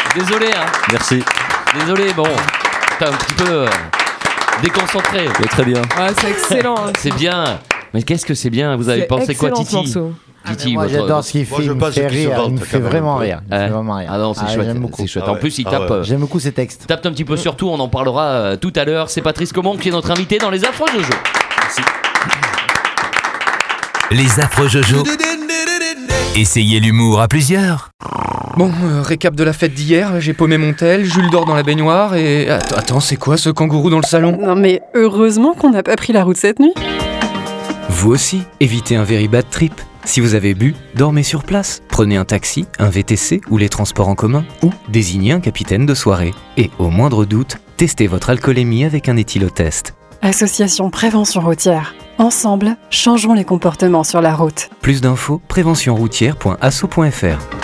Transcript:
Désolé, hein. Merci. Désolé, bon. T'es un petit peu déconcentré. Ouais, très bien. Ah, c'est excellent. C'est bien. Mais qu'est-ce que c'est bien. Vous avez C'est pensé quoi, excellent, ce Titi? morceau. Titi, Moi, j'adore ce qu'il fait. Il me fait rire. Il me fait vraiment rire. Il me fait vraiment rire. Ah non, c'est chouette. J'aime beaucoup. C'est chouette. En plus, il tape. J'aime beaucoup ses textes. Tape un petit peu sur tout. On en parlera tout à l'heure. C'est Patrice Comont qui est notre invité dans les Affreux Jojo. Merci. Les Affreux Jojo. Essayez l'humour à plusieurs. Bon, récap de la fête d'hier, j'ai paumé mon tel, Jules dort dans la baignoire et... Attends, c'est quoi ce kangourou dans le salon? Non mais heureusement qu'on n'a pas pris la route cette nuit. Vous aussi, évitez un very bad trip. Si vous avez bu, dormez sur place. Prenez un taxi, un VTC ou les transports en commun, ou désignez un capitaine de soirée. Et au moindre doute, testez votre alcoolémie avec un éthylotest. Association Prévention Routière. Ensemble, changeons les comportements sur la route. Plus d'infos, préventionroutière.asso.fr.